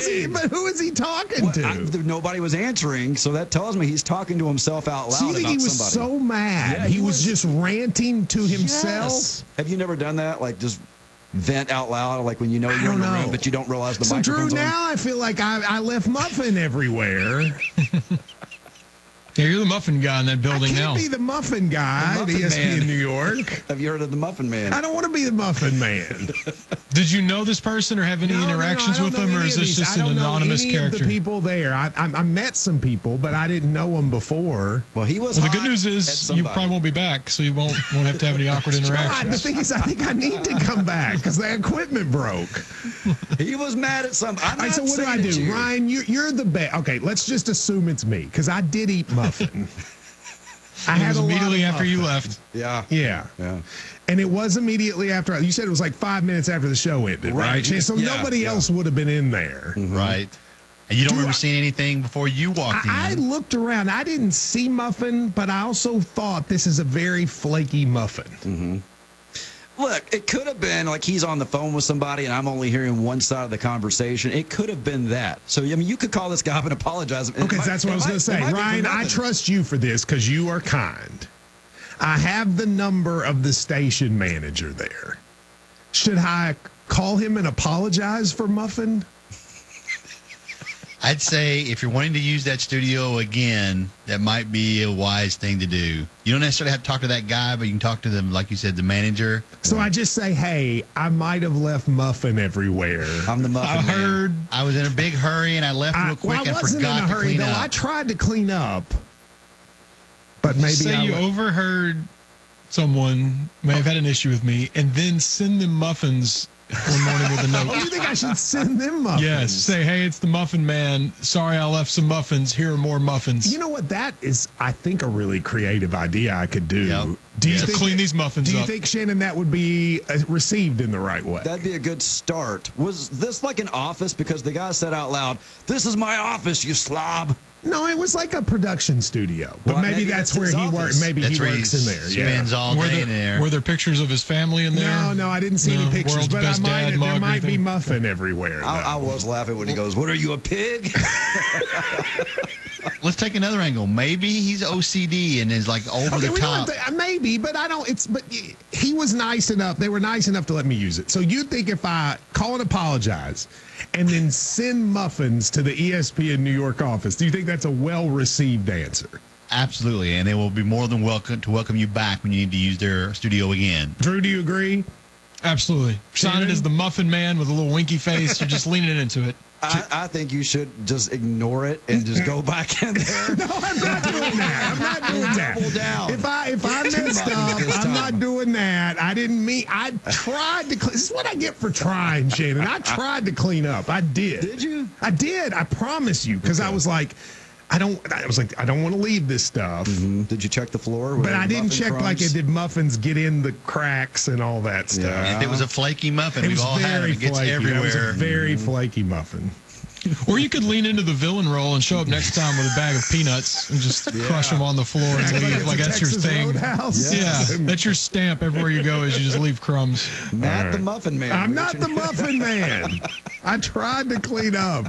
who is he talking to? Nobody was answering, so that tells me he's talking to himself out loud. So you think he was so mad? Yeah, he was just ranting to himself? Yes. Have you never done that? Like just vent out loud, like when you know you're in the room, but you don't realize the microphone's on? So, Drew, now I feel like I left Muffin everywhere. Yeah, you're the muffin guy in that building now. I can't be the muffin guy at ESPN New York. Have you heard of the Muffin Man? I don't want to be the Muffin Man. Did you know this person or have any interactions with them, or is this just an anonymous character? I don't know any of the people there. I met some people, but I didn't know them before. Well, he was. Well, the good news is you probably won't be back, so you won't have to have any awkward interactions. The thing is, I think I need to come back because the equipment broke. He was mad at some. All right, so what do I do? Ryan, you're the best. Okay, let's just assume it's me because I did eat muffin. I had immediately after you left. Yeah. And it was immediately after. You said it was like 5 minutes after the show ended, right? So nobody else would have been in there. Mm-hmm. Right. And you don't remember seeing anything before you walked in? I looked around. I didn't see Muffin, but I also thought this is a very flaky Muffin. Mm-hmm. Look, it could have been like he's on the phone with somebody and I'm only hearing one side of the conversation. It could have been that. So, I mean, you could call this guy up and apologize. Okay, that's what I was going to say. Ryan, I trust you for this because you are kind. I have the number of the station manager there. Should I call him and apologize for Muffin? I'd say if you're wanting to use that studio again, that might be a wise thing to do. You don't necessarily have to talk to that guy, but you can talk to them, like you said, the manager. So I just say, hey, I might have left Muffin everywhere. I'm the Muffin man. I was in a big hurry, and I left real quick and forgot to clean up. I tried to clean up, but maybe Say you overheard someone may have had an issue with me, and then send them muffins one morning with a note. Oh, you think I should send them muffins? Yes. Say, hey, it's the Muffin Man. Sorry I left some muffins. Here are more muffins. You know what? That is, I think, a really creative idea I could do. Yep. Do you think, clean these muffins up. Do you think, Shannon, that would be received in the right way? That'd be a good start. Was this like an office? Because the guy said out loud, "This is my office, you slob." No, it was like a production studio. But maybe that's where he works. Maybe he works in there. Spends all day in there. Were there pictures of his family in there? No, I didn't see any pictures. But there might be Muffin everywhere. I was laughing when he goes, "What are you, a pig?" Let's take another angle. Maybe he's OCD and is like over the top. Maybe, but I don't. But he was nice enough. They were nice enough to let me use it. So you think if I call and apologize, and then send muffins to the ESPN New York office, do you think that's a well-received answer? Absolutely, and they will be more than welcome to welcome you back when you need to use their studio again. Drew, do you agree? Absolutely. Sign it as the Muffin Man with a little winky face. You're just leaning into it. I think you should just ignore it and just go back in there. No, I'm not doing that. I'm not doing that. Double down. If I messed up, I'm not doing that. I didn't mean. I tried to. This is what I get for trying, Shannon. I tried to clean up. I did. Did you? I did. I promise you, because I was like, I don't want to leave this stuff. Mm-hmm. Did you check the floor? But I didn't check crumbs? Did muffins get in the cracks and all that stuff? Yeah. If it was a flaky muffin, we've all had it. It gets everywhere. It was a very flaky muffin. Or you could lean into the villain role and show up next time with a bag of peanuts and just crush them on the floor and leave. Like that's your thing. Yes. Yeah, that's your stamp everywhere you go is you just leave crumbs. Not the Muffin Man. I'm not the Muffin Man. I tried to clean up.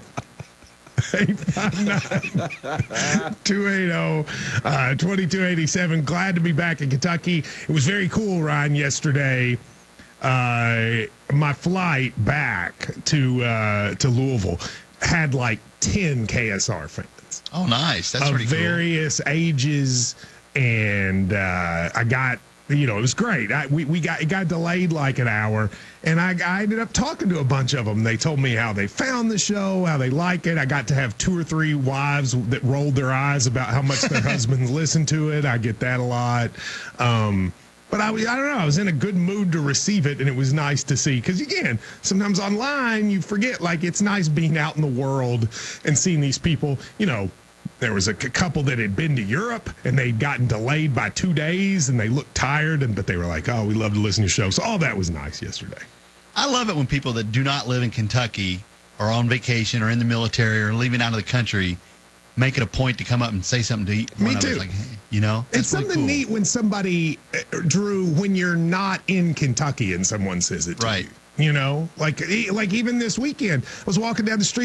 859-280-2287. Glad to be back in Kentucky. It was very cool, Ryan, yesterday. My flight back to Louisville had like 10 KSR fans. Oh, nice. That's pretty cool. Of various ages, and I got, it was great. It got delayed like an hour, and I ended up talking to a bunch of them. They told me how they found the show, how they like it. I got to have 2 or 3 wives that rolled their eyes about how much their husbands listened to it. I get that a lot. But I don't know. I was in a good mood to receive it, and it was nice to see. Because, again, sometimes online you forget, like, it's nice being out in the world and seeing these people. There was a couple that had been to Europe, and they'd gotten delayed by 2 days, and they looked tired, but they were like, oh, we love to listen to your show. So all that was nice yesterday. I love it when people that do not live in Kentucky or on vacation or in the military or leaving out of the country make it a point to come up and say something to each one of us. Like, hey, it's something really cool. Neat when somebody, Drew, when you're not in Kentucky and someone says it to you. Like even this weekend, I was walking down the street.